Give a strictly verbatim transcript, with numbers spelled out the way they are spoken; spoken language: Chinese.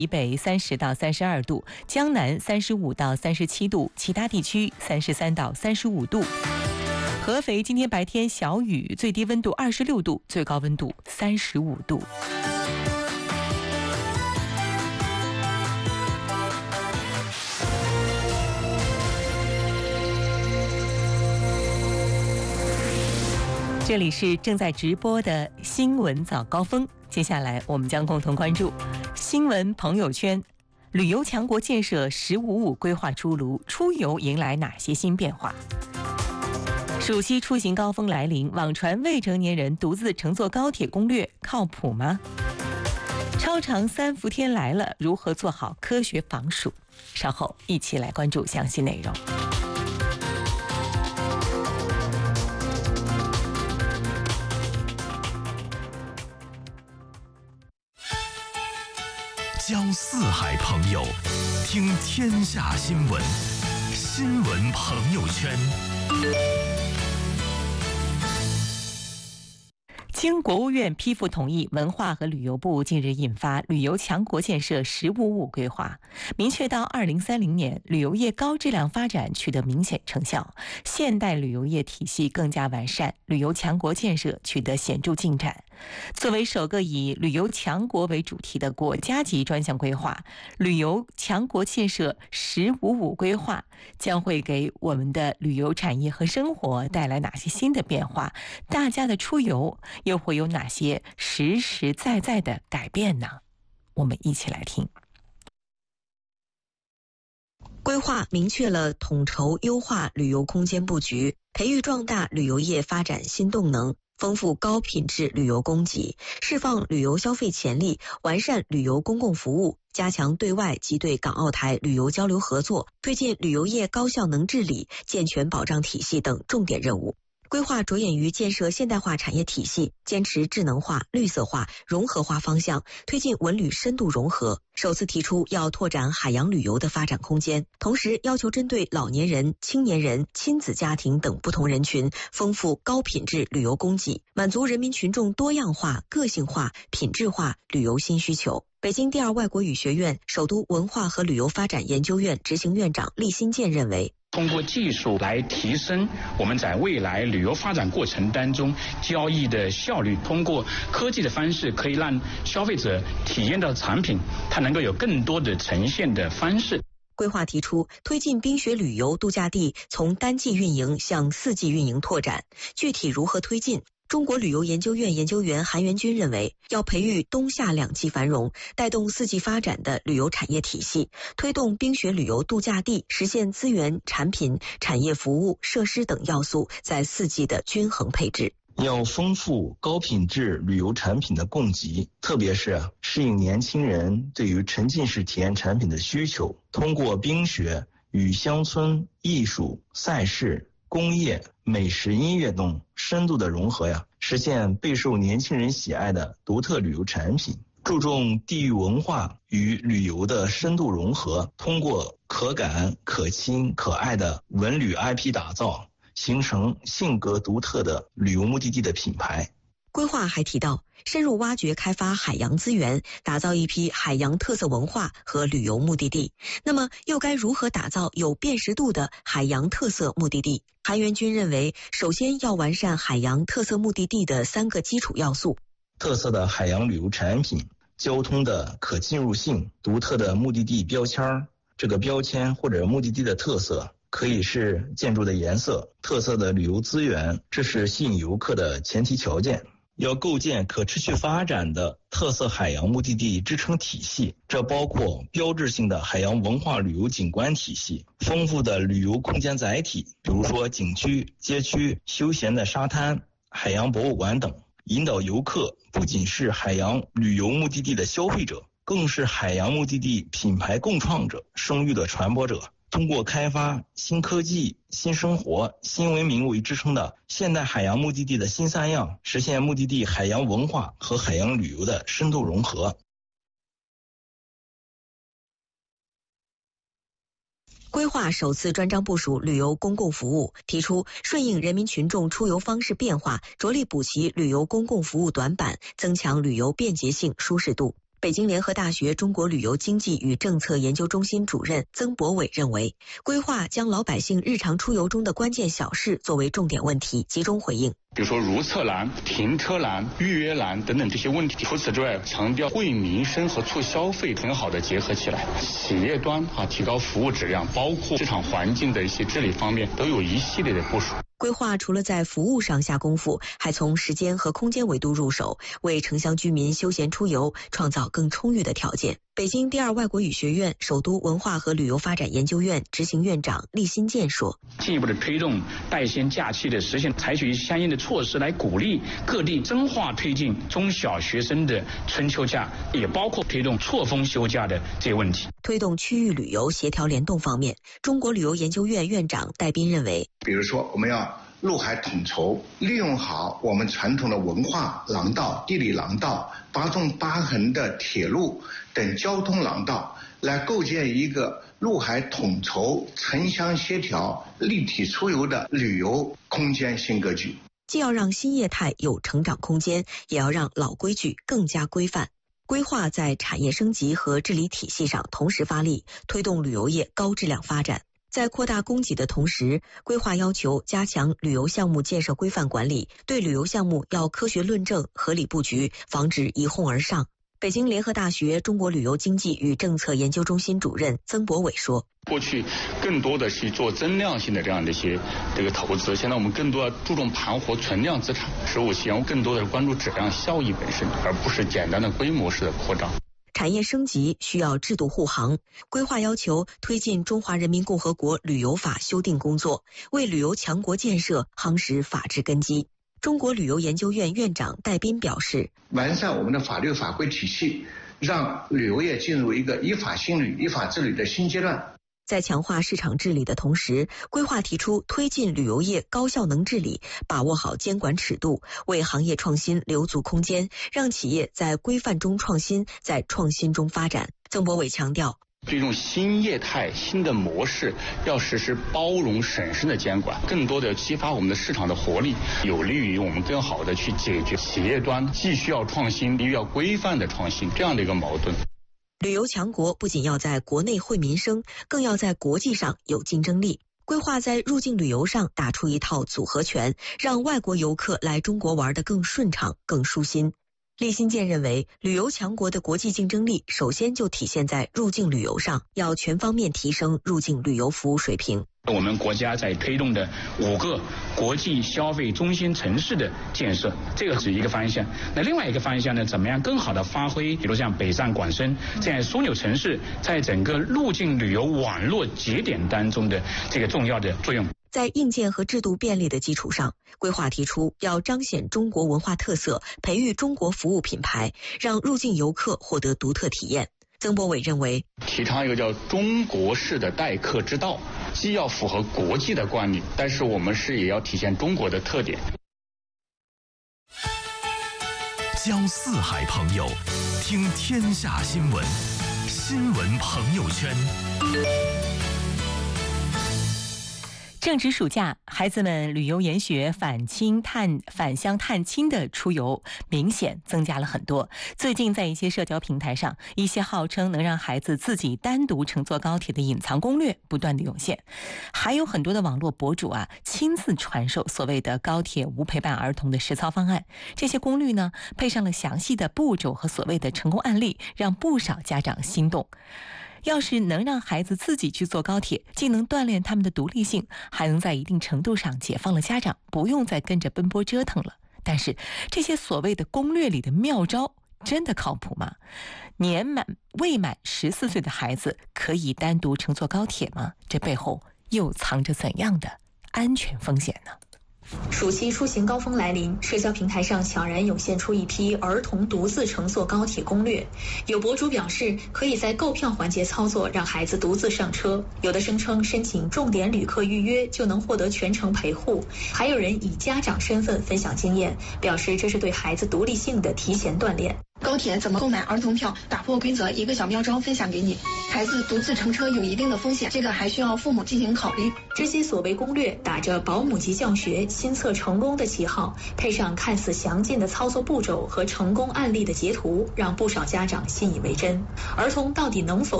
以北三十到三十二度，江南三十五到三十七度，其他地区三十三到三十五度。合肥今天白天小雨，最低温度二十六度，最高温度三十五度。这里是正在直播的新闻早高峰，接下来我们将共同关注新闻朋友圈。旅游强国建设“十五五”规划出炉，出游迎来哪些新变化？暑期出行高峰来临，网传未成年人独自乘坐高铁攻略靠谱吗？超长三伏天来了，如何做好科学防暑？稍后一起来关注详细内容。 交四海朋友，听天下新闻，新闻朋友圈。 经国务院批复同意，文化和旅游部近日印发旅游强国建设“十五五”规划，明确到二零三零年，旅游业高质量发展取得明显成效，现代旅游业体系更加完善，旅游强国建设取得显著进展。作为首个以旅游强国为主题的国家级专项规划，旅游强国建设“十五五”规划将会给我们的旅游产业和生活带来哪些新的变化？大家的出游又会有哪些实实在在的改变呢？我们一起来听。 规划明确了统筹优化旅游空间布局，培育壮大旅游业发展新动能，丰富高品质旅游供给，释放旅游消费潜力，完善旅游公共服务，加强对外及对港澳台旅游交流合作，推进旅游业高效能治理、健全保障体系等重点任务。规划着眼于建设现代化产业体系，坚持智能化、绿色化、融合化方向，推进文旅深度融合。首次提出要拓展海洋旅游的发展空间，同时要求针对老年人、青年人、亲子家庭等不同人群，丰富高品质旅游供给，满足人民群众多样化、个性化、品质化旅游新需求。北京第二外国语学院首都文化和旅游发展研究院执行院长厉新建认为， 通过技术来提升我们在未来旅游发展过程当中交易的效率，通过科技的方式可以让消费者体验到产品它能够有更多的呈现的方式。 规划提出推进冰雪旅游度假地从单季运营向四季运营拓展，具体如何推进？中国旅游研究院研究员韩元军认为，要培育冬夏两季繁荣、带动四季发展的旅游产业体系，推动冰雪旅游度假地实现资源、产品、产业服务、设施等要素在四季的均衡配置。 要丰富高品质旅游产品的供给，特别是适应年轻人对于沉浸式体验产品的需求，通过冰雪与乡村、艺术、赛事、工业、美食、音乐等深度的融合呀，实现备受年轻人喜爱的独特旅游产品。注重地域文化与旅游的深度融合，通过可感、可亲、可爱的文旅 I P 打造，形成性格独特的旅游目的地的品牌。 规划还提到，深入挖掘开发海洋资源，打造一批海洋特色文化和旅游目的地。那么，又该如何打造有辨识度的海洋特色目的地？韩元军认为，首先要完善海洋特色目的地的三个基础要素： 特色的海洋旅游产品、交通的可进入性、独特的目的地标签。这个标签或者目的地的特色可以是建筑的颜色、特色的旅游资源，这是吸引游客的前提条件。要构建可持续发展的特色海洋目的地支撑体系，这包括标志性的海洋文化旅游景观体系、丰富的旅游空间载体，比如说景区、街区、休闲的沙滩、海洋博物馆等，引导游客不仅是海洋旅游目的地的消费者，更是海洋目的地品牌共创者、声誉的传播者。通过开发新科技、新生活、新文明为支撑的现代海洋目的地的新三样，实现目的地海洋文化和海洋旅游的深度融合。 规划首次专章部署旅游公共服务，提出顺应人民群众出游方式变化，着力补齐旅游公共服务短板，增强旅游便捷性、舒适度。 北京联合大学中国旅游经济与政策研究中心主任曾博伟认为，规划将老百姓日常出游中的关键小事作为重点问题，集中回应。 比如说如厕栏、停车栏、预约栏等等这些问题。除此之外，强调惠民生和促消费很好的结合起来。企业端啊，提高服务质量，包括市场环境的一些治理方面，都有一系列的部署。 规划除了在服务上下功夫，还从时间和空间维度入手，为城乡居民休闲出游创造更充裕的条件。北京第二外国语学院首都文化和旅游发展研究院执行院长厉新建说：“ 进一步的推动带薪假期的实现，采取相应的措施来鼓励各地深化推进中小学生的春秋假，也包括推动错峰休假的这些问题。” 推动区域旅游协调联动方面，中国旅游研究院院长戴斌认为， 比如说我们要陆海统筹，利用好我们传统的文化廊道、地理廊道、八纵八横的铁路等交通廊道，来构建一个陆海统筹、城乡协调、立体出游的旅游空间新格局。 既要让新业态有成长空间，也要让老规矩更加规范。规划在产业升级和治理体系上同时发力，推动旅游业高质量发展。在扩大供给的同时，规划要求加强旅游项目建设规范管理，对旅游项目要科学论证、合理布局，防止一哄而上。北京联合大学中国旅游经济与政策研究中心主任曾博伟说：“ 过去更多的是做增量性的这样的一些这个投资，现在我们更多要注重盘活存量资产，实务性更多的关注质量效益本身，而不是简单的规模式的扩张。” 产业升级需要制度护航，规划要求推进《中华人民共和国旅游法》修订工作，为旅游强国建设夯实法治根基。中国旅游研究院院长戴斌表示， 完善我们的法律法规体系，让旅游业进入一个依法兴旅、依法治理的新阶段。 在强化市场治理的同时，规划提出推进旅游业高效能治理，把握好监管尺度，为行业创新留足空间，让企业在规范中创新，在创新中发展。曾博伟强调， 这种新业态、新的模式要实施包容审慎的监管，更多的激发我们的市场的活力，有利于我们更好的去解决企业端既需要创新又要规范的创新这样的一个矛盾。 旅游强国不仅要在国内惠民生，更要在国际上有竞争力。规划在入境旅游上打出一套组合拳，让外国游客来中国玩得更顺畅、更舒心。厉新建认为，旅游强国的国际竞争力首先就体现在入境旅游上，要全方面提升入境旅游服务水平。 我们国家在推动的五个国际消费中心城市的建设，这个是一个方向。那另外一个方向呢，怎么样更好的发挥，比如像北上广深这样枢纽城市在整个入境旅游网络节点当中的这个重要的作用。 在硬件和制度便利的基础上，规划提出要彰显中国文化特色，培育中国服务品牌，让入境游客获得独特体验。曾博伟认为， 提倡一个叫中国式的待客之道，既要符合国际的惯例，但是我们是也要体现中国的特点。 交四海朋友，听天下新闻，新闻朋友圈。 正值暑假，孩子们旅游研学、返亲探返乡探亲的出游明显增加了很多。最近在一些社交平台上，一些号称能让孩子自己单独乘坐高铁的隐藏攻略不断的涌现，还有很多的网络博主啊亲自传授所谓的高铁无陪伴儿童的实操方案。这些攻略呢，配上了详细的步骤和所谓的成功案例，让不少家长心动。要是能让孩子自己去坐高铁，既能锻炼他们的独立性，还能在一定程度上解放了家长，不用再跟着奔波折腾了。但是这些所谓的攻略里的妙招真的靠谱吗？年满未满十四岁的孩子可以单独乘坐高铁吗？这背后又藏着怎样的安全风险呢？ 暑期出行高峰来临，社交平台上悄然涌现出一批儿童独自乘坐高铁攻略。有博主表示，可以在购票环节操作，让孩子独自上车；有的声称申请重点旅客预约就能获得全程陪护；还有人以家长身份分享经验，表示这是对孩子独立性的提前锻炼。 高铁怎么购买儿童票？打破规则，一个小妙招分享给你。孩子独自乘车有一定的风险，这个还需要父母进行考虑。 这些所谓攻略，打着保姆级教学、亲测成功的旗号，配上看似详尽的操作步骤和成功案例的截图，让不少家长信以为真。儿童到底能否